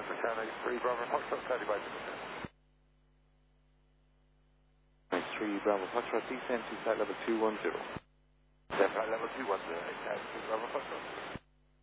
Channel 3 Bravo Foxtrot, 35 3 Bravo Foxtrot, descend to flight level 210. Flight level 210, Bravo Foxtrot.